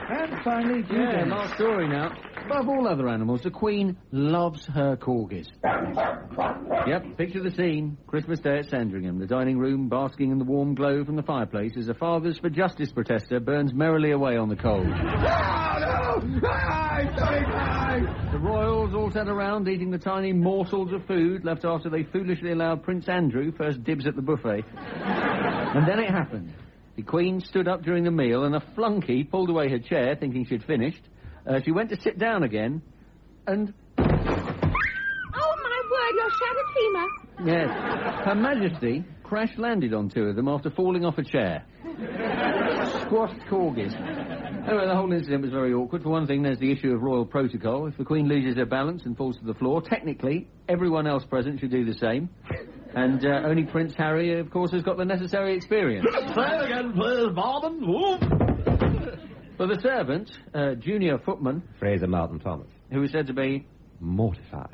And finally, last story now. Above all other animals, the Queen loves her corgis. Yep, picture the scene. Christmas Day at Sandringham. The dining room basking in the warm glow from the fireplace as a Fathers for Justice protester burns merrily away on the coals. The royals all sat around eating the tiny morsels of food left after they foolishly allowed Prince Andrew first dibs at the buffet. And then it happened. The Queen stood up during the meal and a flunky pulled away her chair thinking she'd finished. She went to sit down again, and... Oh, my word, you're Shadatima. Yes. Her Majesty crash-landed on two of them after falling off a chair. Squashed corgis. Anyway, the whole incident was very awkward. For one thing, there's the issue of royal protocol. If the Queen loses her balance and falls to the floor, technically, everyone else present should do the same. And only Prince Harry, of course, has got the necessary experience. Say it again, please, Marvin. Whoop. For the servant, junior footman... Fraser Martin Thomas. Who was said to be... mortified.